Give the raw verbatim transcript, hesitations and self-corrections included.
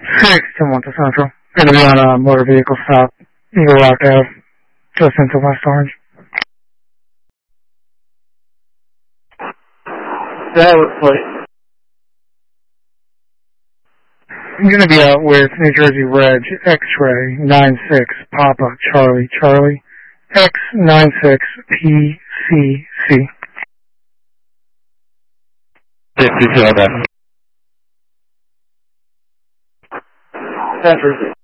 six to Monte Central. Gonna be on a motor vehicle stop, Eagle Rock Ave, just into West Orange. Driver's plate. I'm gonna be out with New Jersey Reg X-Ray nine six Papa Charlie Charlie X nine six P C C. fifty-seven. Central.